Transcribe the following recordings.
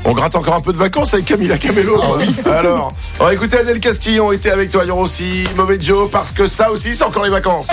On gratte encore un peu de vacances avec Camila Cabello. Ah oui. Alors, on va écouter Adèle Castillon était avec toi. Il y aura aussi Mauvais Joe, parce que ça aussi, c'est encore les vacances.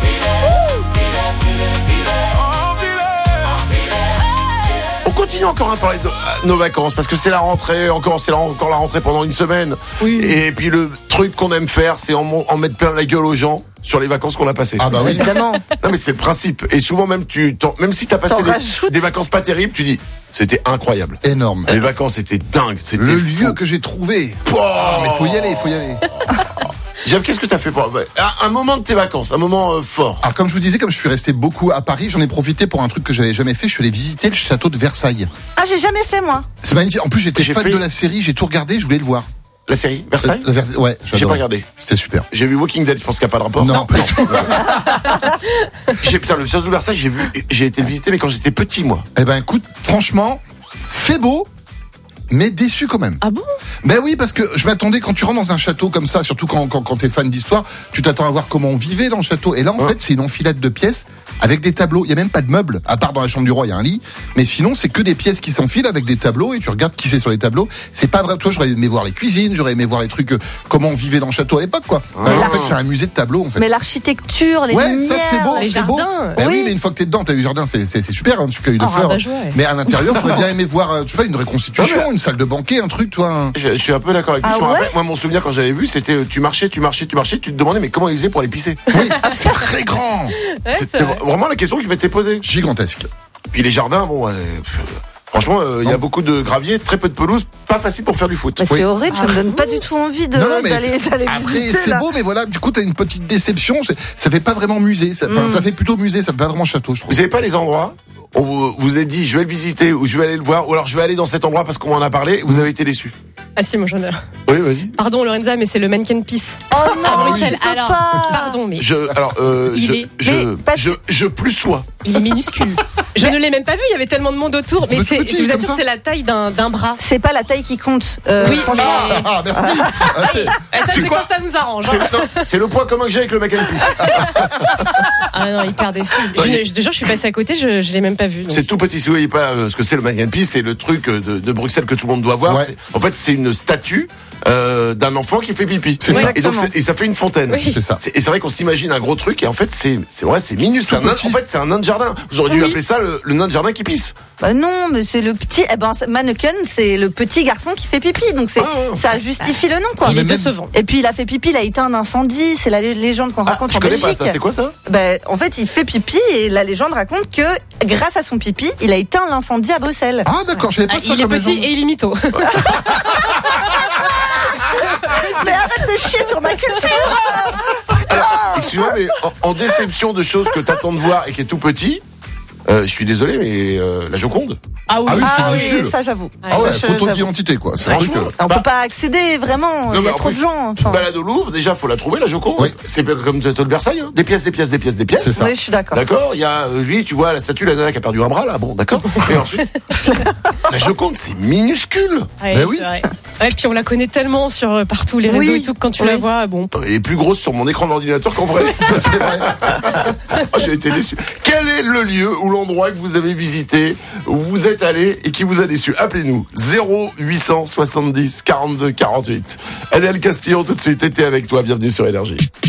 On continue encore à parler de nos vacances, parce que c'est la rentrée, encore la rentrée pendant une semaine. Oui. Et puis le truc qu'on aime faire, c'est en mettre plein la gueule aux gens sur les vacances qu'on a passées. Ah bah oui. Évidemment. Non mais c'est le principe. Et souvent même même si t'as passé T'en rajoutes. des vacances pas terribles, tu dis c'était incroyable. Énorme. Les vacances étaient dingues. C'était Le fou. lieu que j'ai trouvé. Oh. Ah, mais faut y aller. Jeff, qu'est-ce que t'as fait pour un moment de tes vacances, un moment fort? Alors comme je vous disais, comme je suis resté beaucoup à Paris, j'en ai profité pour un truc que j'avais jamais fait. Je suis allé visiter le château de Versailles. Ah, j'ai jamais fait, moi. C'est magnifique. En plus, j'étais J'ai fan fait- de la série. J'ai tout regardé. Je voulais le voir. La série Versailles? Ouais. J'ai j'adore. pas regardé. C'était super. J'ai vu Walking Dead, je pense qu'il n'y a pas de rapport. Non. Putain, le château de Versailles, j'ai été le visiter, mais quand j'étais petit, moi. Eh ben, écoute, franchement, c'est beau, mais déçu quand même. Ah bon? Ben oui, parce que je m'attendais, quand tu rentres dans un château comme ça, surtout quand t'es fan d'histoire, tu t'attends à voir comment on vivait dans le château. Et là, en fait, c'est une enfilade de pièces avec des tableaux. Il y a même pas de meubles, à part dans la chambre du roi, il y a un lit. Mais sinon, c'est que des pièces qui s'enfilent avec des tableaux et tu regardes qui c'est sur les tableaux. C'est pas vrai. Toi, j'aurais aimé voir les cuisines, j'aurais aimé voir les trucs, comment on vivait dans le château à l'époque, quoi. En fait, c'est un musée de tableaux, en fait. Mais l'architecture, les Ouais, lumières, ça c'est beau, les c'est beau. jardins. Ben oui, Oui. mais une fois que t'es dedans, t'as vu le jardin, c'est super, hein, tu cueilles de Oh, fleurs. rabat-joie, ouais. Mais à l'intérieur, j'aurais bien aimé voir, je sais pas, une reconstitution, une salle de banquet, un truc, toi. Je suis un peu d'accord avec toi. Ah Je me rappelle, ouais moi, mon souvenir quand j'avais vu, c'était tu marchais, tu te demandais mais comment ils faisaient pour les pisser. Oui, c'est très grand, C'était vraiment la question que je m'étais posée. gigantesque. Puis les jardins, bon, franchement, il y a beaucoup de gravier, très peu de pelouse, pas facile pour faire du foot. Mais Oui. c'est horrible, ça me donne pas du tout envie Non, non, mais d'aller après, visiter, c'est là. beau, mais voilà, du coup, t'as une petite déception. Ça fait pas vraiment musée. Ça fait plutôt musée, ça fait pas vraiment château, je trouve. Vous savez pas les endroits où vous vous êtes dit je vais le visiter ou je vais aller le voir ou alors je vais aller dans cet endroit parce qu'on m'en a parlé et vous avez été déçus? Ah si, moi j'en ai. Oui, vas-y. Pardon Lorenza, mais c'est le Mannequin Peace Oh à non, Bruxelles. je peux Alors, pas. pardon, mais Je plus sois. il est minuscule. Je ne l'ai même pas vu, il y avait tellement de monde autour. Mais tout c'est, petit, je vous comme assure, ça. c'est la taille d'un bras. C'est pas la taille qui compte. Oui, franchement. mais Ah, merci. ça Tu c'est quoi quand ça nous arrange. C'est, non, c'est le point commun que j'ai avec le Mac and Peace. Ah non, hyper déçu. Déjà, je suis passée à côté, je l'ai même pas vu. donc. C'est tout petit. Si vous voyez pas ce que c'est le Mac and Peace, c'est le truc de Bruxelles que tout le monde doit voir. Ouais. En fait, c'est une statue d'un enfant qui fait pipi. C'est ça. Et donc, Exactement. et ça fait une fontaine. Oui. C'est ça. Et c'est vrai qu'on s'imagine un gros truc et en fait c'est vrai, c'est minuscule. Tout petit. En fait c'est un nain de jardin. Vous auriez dû appeler ça le nain de jardin qui pisse. Bah non, mais c'est le petit. Eh ben, mannequin, c'est le petit garçon qui fait pipi. Donc ça justifie le nom, quoi. Il est mais même- décevant. Et puis il a fait pipi, il a éteint un incendie. C'est la légende qu'on raconte Je en connais Belgique. pas ça. C'est quoi ça? Ben, en fait, il fait pipi et la légende raconte que grâce à son pipi, il a éteint l'incendie à Bruxelles. Ah, d'accord, je savais pas Ah, ça il est comme petit légende. et il est mytho. Mais arrête de chier sur ma culture. Excuse-moi, mais en déception de choses que t'attends de voir et qui est tout petit, je suis désolé, mais la Joconde. Ah oui. Ah oui, c'est Ah minuscule. oui, ça j'avoue. Ah ouais, Ça, photo j'avoue. d'identité, quoi. C'est un truc. On peut pas accéder vraiment. Non, Il y mais a trop après, de gens. Tu te balades au Louvre, déjà faut la trouver la Joconde. Oui. C'est comme le Versailles, hein. Des pièces. C'est ça. Oui, je suis d'accord. D'accord, il y a lui, tu vois la statue, la nana qui a perdu un bras là, bon d'accord. Et ensuite, la Joconde c'est minuscule. Ouais, Ben oui. c'est vrai. Ouais, puis on la connaît tellement sur partout les réseaux Oui. et tout que quand tu Oui. la vois, bon. Elle est plus grosse sur mon écran d'ordinateur qu'en vrai. Ça, c'est vrai. Oh, j'ai été déçu. Quel est le lieu ou l'endroit que vous avez visité, où vous êtes allé et qui vous a déçu? Appelez-nous 0870 42 48. Adèle Castillon tout de suite était avec toi. Bienvenue sur Énergie.